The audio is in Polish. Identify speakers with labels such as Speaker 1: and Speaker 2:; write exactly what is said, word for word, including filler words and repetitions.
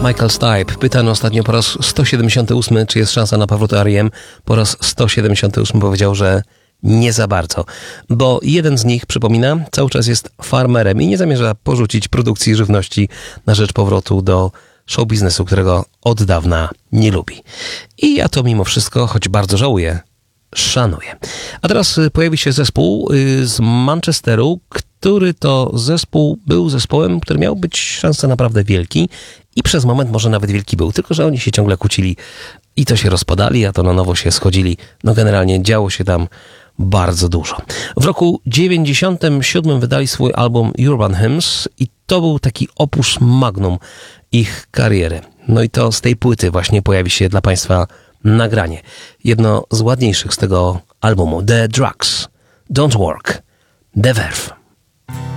Speaker 1: Michael Stipe. Pytano ostatnio po raz sto siedemdziesiąty ósmy, czy jest szansa na powrót R E M. Po raz sto siedemdziesiąty ósmy powiedział, że nie za bardzo. Bo jeden z nich, przypomina, cały czas jest farmerem i nie zamierza porzucić produkcji żywności na rzecz powrotu do show biznesu, którego od dawna nie lubi. I ja to mimo wszystko, choć bardzo żałuję, szanuję. A teraz pojawi się zespół z Manchesteru, który to zespół był zespołem, który miał być szansa naprawdę wielki i przez moment może nawet wielki był, tylko że oni się ciągle kłócili i to się rozpadali, a to na nowo się schodzili. No generalnie działo się tam bardzo dużo. W roku dziewięćdziesiątym siódmym wydali swój album Urban Hymns i to był taki opus magnum ich kariery. No i to z tej płyty właśnie pojawi się dla Państwa nagranie. Jedno z ładniejszych z tego albumu. The Drugs Don't Work. The Verve.